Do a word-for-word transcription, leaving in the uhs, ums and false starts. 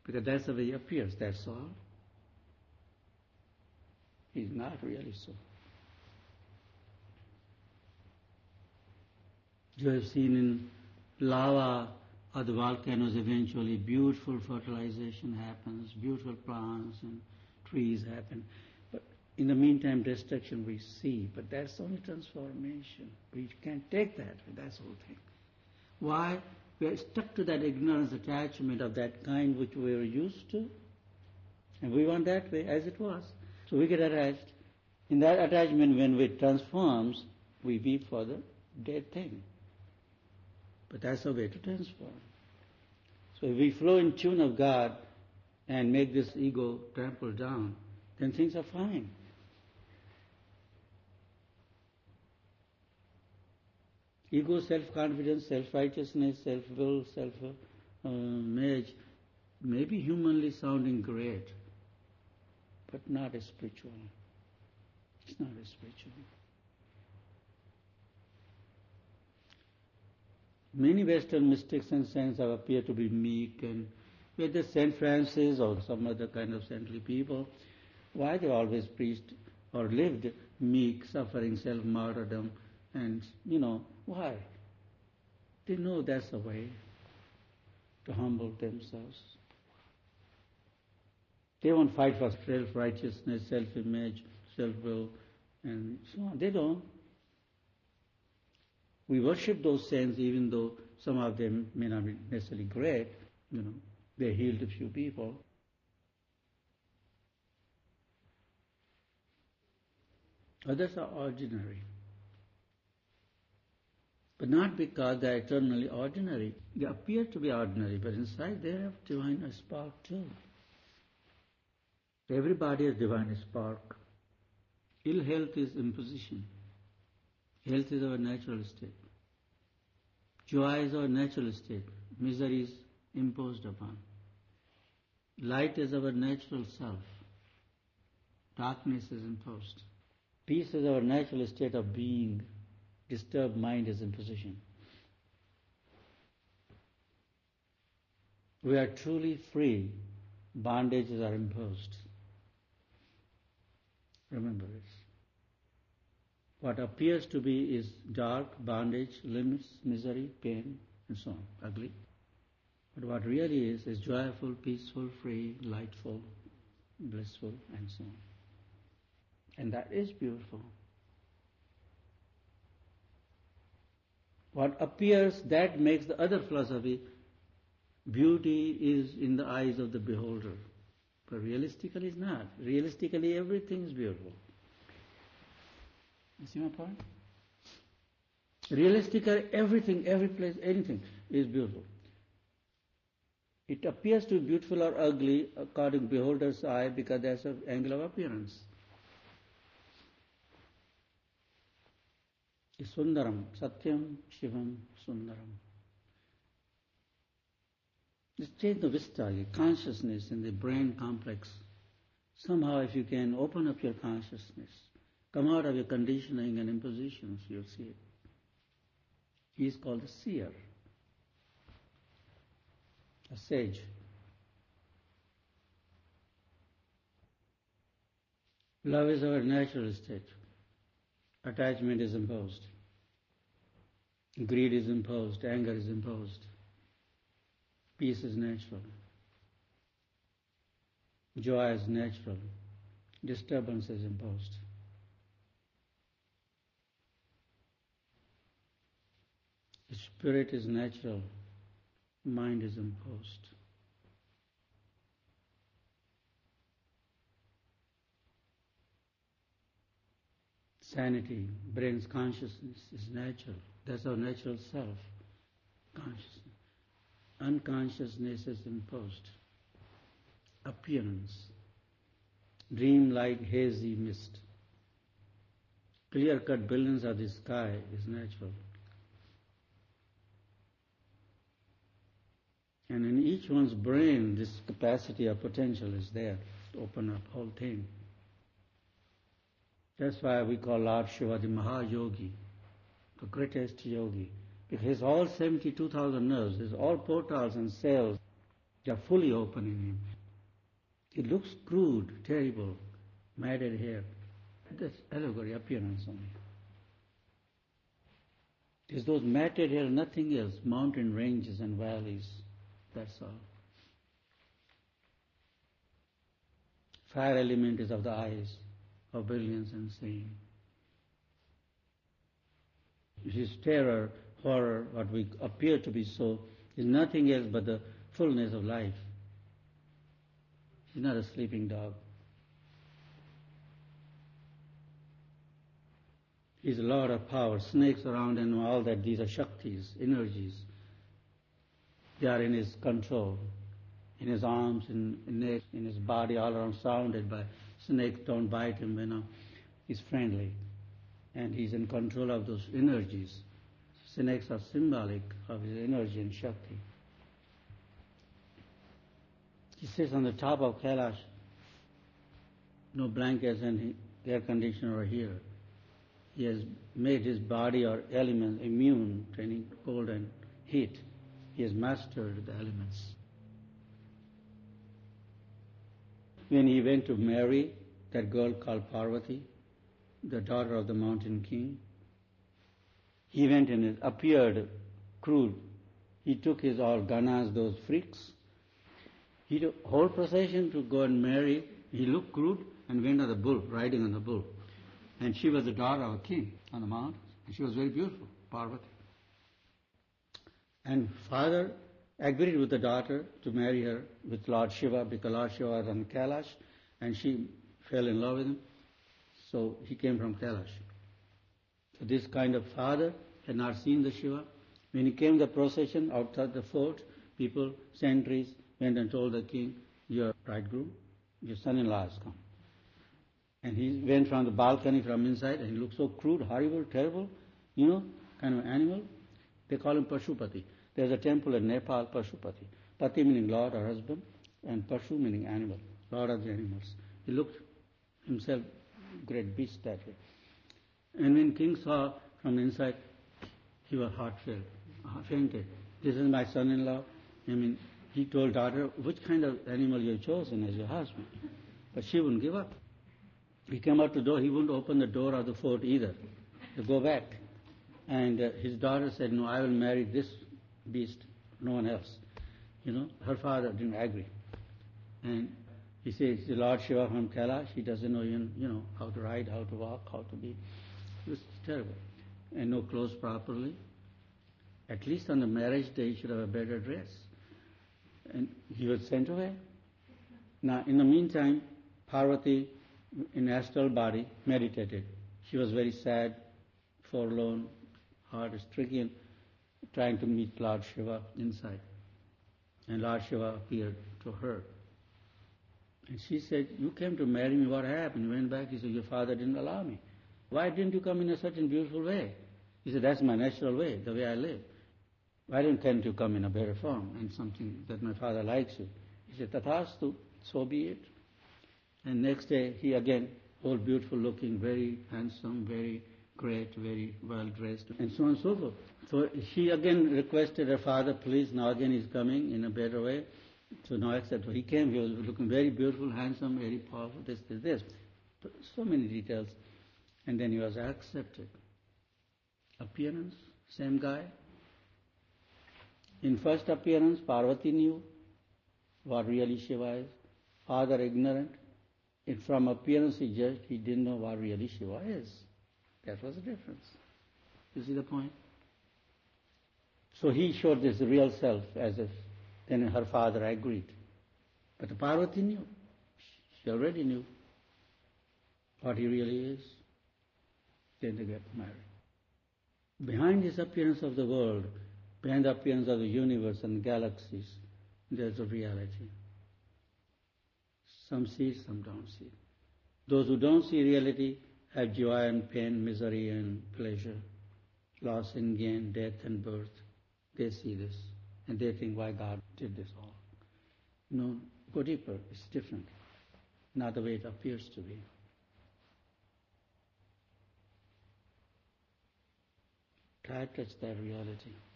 Because that's the way he appears, that's all. He's not really so. You have seen in lava or the volcanoes eventually beautiful fertilization happens, beautiful plants and trees happen. But in the meantime destruction we see, but that's only transformation. We can't take that, that's the whole thing. Why? We are stuck to that ignorance attachment of that kind which we were used to. And we want that way as it was. So we get attached. In that attachment, when it transforms, we weep for the dead thing. But that's a way to transform. So if we flow in tune of God and make this ego trample down, then things are fine. Ego, self-confidence, self-righteousness, self-will, self-image may be humanly sounding great, but not as spiritual. It's not as spiritual. Many Western mystics and saints have appeared to be meek, and whether Saint Francis or some other kind of saintly people, why they always preached or lived meek, suffering, self-martyrdom, and, you know, why? They know that's the way to humble themselves. They won't fight for self-righteousness, self-image, self-will, and so on. They don't. We worship those saints even though some of them may not be necessarily great, you know. They healed a few people. Others are ordinary. But not because they are eternally ordinary. They appear to be ordinary, but inside they have divine spark too. Everybody has divine spark. Ill health is imposition. Health is our natural state. Joy is our natural state. Misery is imposed upon. Light is our natural self. Darkness is imposed. Peace is our natural state of being. Disturbed mind is imposition. We are truly free. Bondages are imposed. Remember this. What appears to be is dark, bondage, limits, misery, pain, and so on, ugly. But what really is, is joyful, peaceful, free, lightful, blissful, and so on. And that is beautiful. What appears, that makes the other philosophy, beauty is in the eyes of the beholder. But realistically it's not. Realistically everything is beautiful. You see my point? Realistically everything, every place, anything is beautiful. It appears to be beautiful or ugly according to beholder's eye because there's an angle of appearance. Sundaram, Satyam, Shivam, Sundaram. Just change the vista, consciousness in the brain complex. Somehow if you can open up your consciousness, come out of your conditioning and impositions, you'll see it. He is called a seer, a sage. Love is our natural state. Attachment is imposed. Greed is imposed. Anger is imposed. Peace is natural. Joy is natural. Disturbance is imposed. Spirit is natural. Mind is imposed. Sanity, brain's consciousness is natural. That's our natural self, consciousness. Unconsciousness is imposed. Appearance, dream-like hazy mist. Clear-cut brilliance of the sky is natural. And in each one's brain, this capacity or potential is there to open up whole thing. That's why we call Lord Shiva the Mahayogi, the greatest yogi. Because all seventy-two thousand nerves, there's all portals and cells They are fully open in him. It looks crude, terrible, matted hair. That's allegory, appearance only. It's those matted hair, nothing else, mountain ranges and valleys, that's all. Fire element is of the eyes of brilliance and seeing. His terror, horror, what we appear to be so, is nothing else but the fullness of life. He's not a sleeping dog. He's a lot of power, snakes around and all that. These are Shaktis, energies. They are in his control, in his arms, in, in neck, in his body, all around, surrounded by snakes. Don't bite him, you know. He's friendly, and he's in control of those energies. Snakes are symbolic of his energy and Shakti. He sits on the top of Kailash. No blankets and air conditioner here. He has made his body or element immune to any cold and heat. He has mastered the elements. When he went to marry that girl called Parvati, the daughter of the mountain king, he went and appeared crude. He took his all ganas, those freaks. He took whole procession to go and marry. He looked crude and went on the bull, riding on the bull. And she was the daughter of a king on the mountain. And she was very beautiful, Parvati. And father agreed with the daughter to marry her with Lord Shiva, because Lord Shiva was on Kailash, and she fell in love with him. So he came from Kailash. So this kind of father had not seen the Shiva. When he came the procession outside the fort, people, sentries, went and told the king, your bridegroom, your son-in-law has come. And he went from the balcony from inside, and he looked so crude, horrible, terrible, you know, kind of animal. They call him Pashupati. There's a temple in Nepal, Pashupati. Pati meaning lord or husband, and Pashu meaning animal, lord of the animals. He looked himself great beast that way. And when king saw from inside, he was heart-filled, fainted. This is my son-in-law. I mean, he told daughter, which kind of animal you have chosen as your husband? But she wouldn't give up. He came out the door, he wouldn't open the door of the fort either, to go back. And uh, his daughter said, no, I will marry this beast, no one else. You know, her father didn't agree. And he says, the Lord Shiva from Kailash, he doesn't know, you know, how to ride, how to walk, how to be. It was terrible. And no clothes properly. At least on the marriage day, he should have a better dress. And he was sent away. Now, in the meantime, Parvati, in astral body, meditated. She was very sad, forlorn, heart-stricken, trying to meet Lord Shiva inside. And Lord Shiva appeared to her. And she said, you came to marry me, what happened? You went back, he said, your father didn't allow me. Why didn't you come in a certain beautiful way? He said, that's my natural way, the way I live. Why didn't you come in a better form and something that my father likes you? He said, Tathastu, so be it. And next day, he again, all beautiful looking, very handsome, very great, very well dressed, and so on and so forth. So she again requested her father, please, now again he's coming in a better way. So now accept. He came, he was looking very beautiful, handsome, very powerful, this, this, this. So many details. And then he was accepted. Appearance, same guy. In first appearance, Parvati knew what really Shiva is. Father ignorant. And from appearance he judged, he didn't know what really Shiva is. That was the difference. You see the point? So he showed this real self as if then her father agreed. But the Parvati knew. She already knew what he really is. Then they get married. Behind this appearance of the world, behind the appearance of the universe and galaxies, there's a reality. Some see it, some don't see it. Those who don't see reality have joy and pain, misery and pleasure, loss and gain, death and birth. They see this and they think, why God did this all? No, go deeper. It's different. Not the way it appears to be. Try to touch that reality.